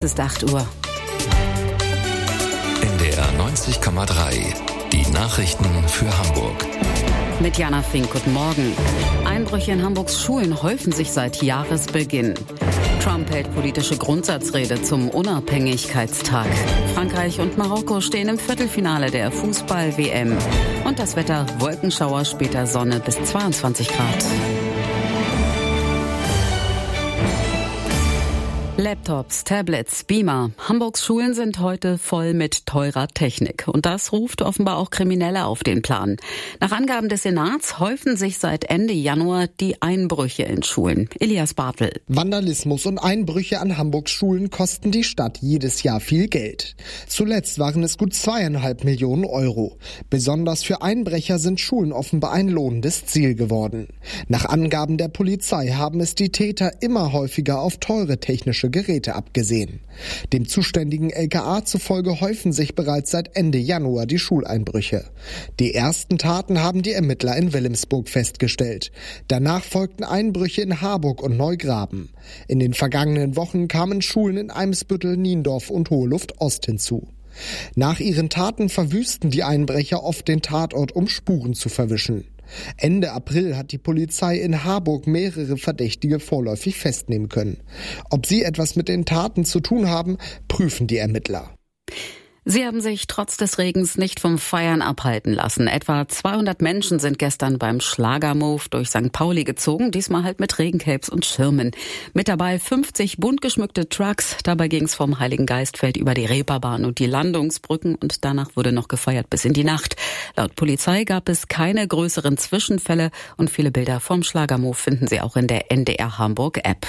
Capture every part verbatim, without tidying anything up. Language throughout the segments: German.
ist acht Uhr. N D R neunzig Komma drei. Die Nachrichten für Hamburg. Mit Jana Fink, guten Morgen. Einbrüche in Hamburgs Schulen häufen sich seit Jahresbeginn. Trump hält politische Grundsatzrede zum Unabhängigkeitstag. Frankreich und Marokko stehen im Viertelfinale der Fußball-W M. Und das Wetter: Wolkenschauer, später Sonne bis zweiundzwanzig Grad. Laptops, Tablets, Beamer. Hamburgs Schulen sind heute voll mit teurer Technik. Und das ruft offenbar auch Kriminelle auf den Plan. Nach Angaben des Senats häufen sich seit Ende Januar die Einbrüche in Schulen. Elias Bartel. Vandalismus und Einbrüche an Hamburgs Schulen kosten die Stadt jedes Jahr viel Geld. Zuletzt waren es gut zweieinhalb Millionen Euro. Besonders für Einbrecher sind Schulen offenbar ein lohnendes Ziel geworden. Nach Angaben der Polizei haben es die Täter immer häufiger auf teure technische Geräte abgesehen. Dem zuständigen L K A zufolge häufen sich bereits seit Ende Januar die Schuleinbrüche. Die ersten Taten haben die Ermittler in Wilhelmsburg festgestellt. Danach folgten Einbrüche in Harburg und Neugraben. In den vergangenen Wochen kamen Schulen in Eimsbüttel, Niendorf und Hoheluft Ost hinzu. Nach ihren Taten verwüsten die Einbrecher oft den Tatort, um Spuren zu verwischen. Ende April hat die Polizei in Harburg mehrere Verdächtige vorläufig festnehmen können. Ob sie etwas mit den Taten zu tun haben, prüfen die Ermittler. Sie haben sich trotz des Regens nicht vom Feiern abhalten lassen. Etwa zweihundert Menschen sind gestern beim Schlagermove durch Sankt Pauli gezogen, diesmal halt mit Regencapes und Schirmen. Mit dabei fünfzig bunt geschmückte Trucks. Dabei ging es vom Heiligen Geistfeld über die Reeperbahn und die Landungsbrücken und danach wurde noch gefeiert bis in die Nacht. Laut Polizei gab es keine größeren Zwischenfälle und viele Bilder vom Schlagermove finden Sie auch in der N D R Hamburg App.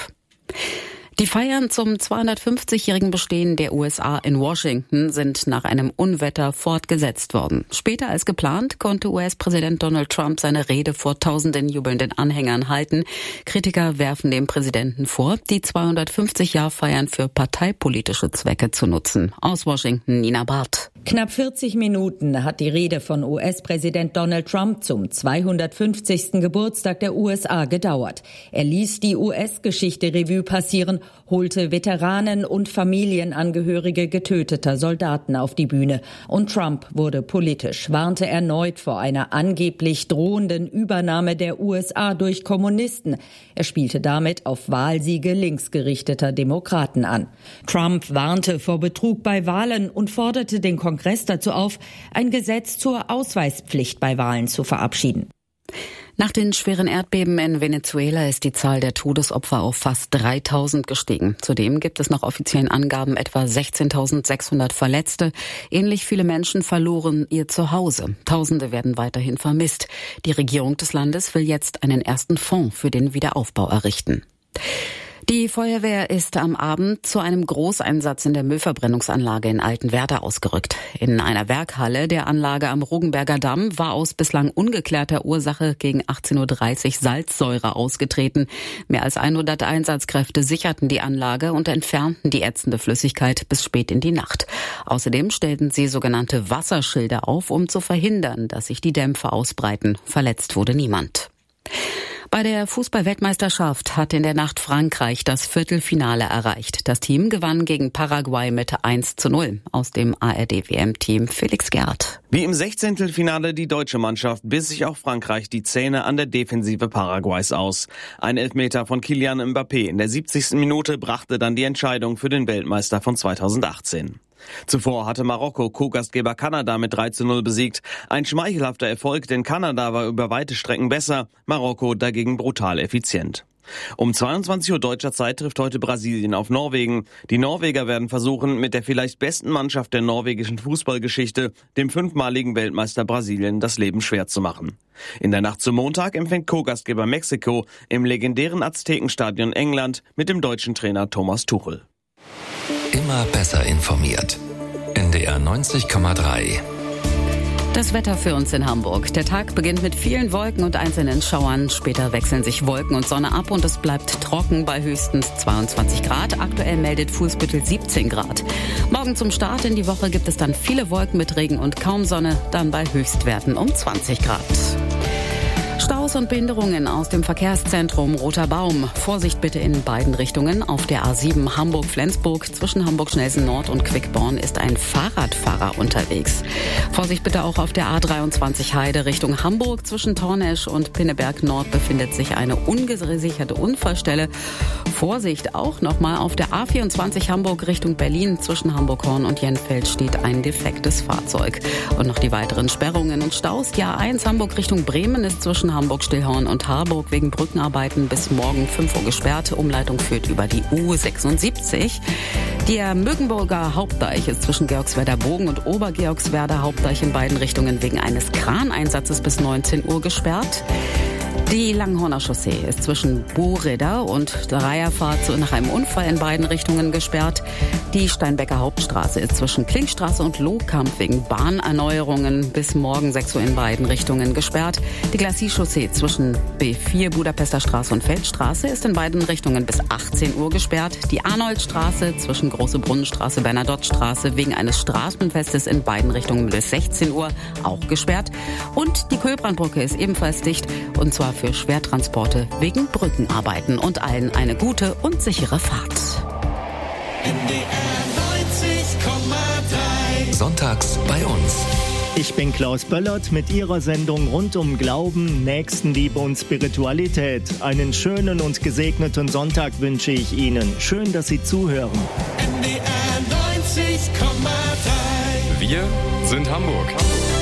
Die Feiern zum zweihundertfünfzigjährigen Bestehen der U S A in Washington sind nach einem Unwetter fortgesetzt worden. Später als geplant konnte U S-Präsident Donald Trump seine Rede vor tausenden jubelnden Anhängern halten. Kritiker werfen dem Präsidenten vor, die zweihundertfünfzig-Jahr-Feiern für parteipolitische Zwecke zu nutzen. Aus Washington, Nina Barth. Knapp vierzig Minuten hat die Rede von U S-Präsident Donald Trump zum zweihundertfünfzigsten Geburtstag der U S A gedauert. Er ließ die U S-Geschichte Revue passieren, holte Veteranen und Familienangehörige getöteter Soldaten auf die Bühne. Und Trump wurde politisch, warnte erneut vor einer angeblich drohenden Übernahme der U S A durch Kommunisten. Er spielte damit auf Wahlsiege linksgerichteter Demokraten an. Trump warnte vor Betrug bei Wahlen und forderte den Kongress dazu auf, ein Gesetz zur Ausweispflicht bei Wahlen zu verabschieden. Nach den schweren Erdbeben in Venezuela ist die Zahl der Todesopfer auf fast dreitausend gestiegen. Zudem gibt es nach offiziellen Angaben etwa sechzehntausendsechshundert Verletzte. Ähnlich viele Menschen verloren ihr Zuhause. Tausende werden weiterhin vermisst. Die Regierung des Landes will jetzt einen ersten Fonds für den Wiederaufbau errichten. Die Feuerwehr ist am Abend zu einem Großeinsatz in der Müllverbrennungsanlage in Altenwerder ausgerückt. In einer Werkhalle der Anlage am Rugenberger Damm war aus bislang ungeklärter Ursache gegen achtzehn Uhr dreißig Salzsäure ausgetreten. Mehr als hundert Einsatzkräfte sicherten die Anlage und entfernten die ätzende Flüssigkeit bis spät in die Nacht. Außerdem stellten sie sogenannte Wasserschilder auf, um zu verhindern, dass sich die Dämpfe ausbreiten. Verletzt wurde niemand. Bei der Fußball-Weltmeisterschaft hat in der Nacht Frankreich das Viertelfinale erreicht. Das Team gewann gegen Paraguay mit eins zu null. Aus dem A R D-W M-Team Felix Gerhardt. Wie im Sechzehntelfinale die deutsche Mannschaft biss sich auch Frankreich die Zähne an der Defensive Paraguays aus. Ein Elfmeter von Kylian Mbappé in der siebzigsten Minute brachte dann die Entscheidung für den Weltmeister von zweitausendachtzehn. Zuvor hatte Marokko Co-Gastgeber Kanada mit drei zu null besiegt. Ein schmeichelhafter Erfolg, denn Kanada war über weite Strecken besser, Marokko dagegen brutal effizient. Um zweiundzwanzig Uhr deutscher Zeit trifft heute Brasilien auf Norwegen. Die Norweger werden versuchen, mit der vielleicht besten Mannschaft der norwegischen Fußballgeschichte, dem fünfmaligen Weltmeister Brasilien, das Leben schwer zu machen. In der Nacht zum Montag empfängt Co-Gastgeber Mexiko im legendären Aztekenstadion England mit dem deutschen Trainer Thomas Tuchel. Immer besser informiert. N D R neunzig Komma drei. Das Wetter für uns in Hamburg. Der Tag beginnt mit vielen Wolken und einzelnen Schauern. Später wechseln sich Wolken und Sonne ab und es bleibt trocken bei höchstens zweiundzwanzig Grad. Aktuell meldet Fuhlsbüttel siebzehn Grad. Morgen zum Start in die Woche gibt es dann viele Wolken mit Regen und kaum Sonne, dann bei Höchstwerten um zwanzig Grad. Stau Staus und Behinderungen aus dem Verkehrszentrum Roter Baum. Vorsicht bitte in beiden Richtungen. Auf der A sieben Hamburg-Flensburg zwischen Hamburg-Schnelsen Nord und Quickborn ist ein Fahrradfahrer unterwegs. Vorsicht bitte auch auf der A dreiundzwanzig Heide Richtung Hamburg. Zwischen Tornesch und Pinneberg Nord befindet sich eine ungesicherte Unfallstelle. Vorsicht auch nochmal auf der A vierundzwanzig Hamburg Richtung Berlin. Zwischen Hamburg-Horn und Jenfeld steht ein defektes Fahrzeug. Und noch die weiteren Sperrungen und Staus. Die A eins Hamburg Richtung Bremen ist zwischen Hamburg-Stillhorn und Harburg wegen Brückenarbeiten bis morgen fünf Uhr gesperrt. Umleitung führt über die U sechsundsiebzig. Der Mögenburger Hauptdeich ist zwischen Georgswerder Bogen und Obergeorgswerder Hauptdeich in beiden Richtungen wegen eines Kraneinsatzes bis neunzehn Uhr gesperrt. Die Langhorner Chaussee ist zwischen Bohreder und Dreierfahrt nach einem Unfall in beiden Richtungen gesperrt. Die Steinbecker Hauptstraße ist zwischen Klinkstraße und Lohkamp wegen Bahnerneuerungen bis morgen sechs Uhr in beiden Richtungen gesperrt. Die Glacis-Chaussee zwischen B vier Budapester Straße und Feldstraße ist in beiden Richtungen bis achtzehn Uhr gesperrt. Die Arnoldstraße zwischen Große Brunnenstraße, Bernadotte-Straße wegen eines Straßenfestes in beiden Richtungen bis sechzehn Uhr auch gesperrt. Und die Kölbrandbrücke ist ebenfalls dicht, und zwar für Schwertransporte wegen Brückenarbeiten. Und allen eine gute und sichere Fahrt. N D R neunzig Komma drei Sonntags bei uns. Ich bin Klaus Böllert mit Ihrer Sendung rund um Glauben, Nächstenliebe und Spiritualität. Einen schönen und gesegneten Sonntag wünsche ich Ihnen. Schön, dass Sie zuhören. N D R neunzig Komma drei Wir sind Hamburg.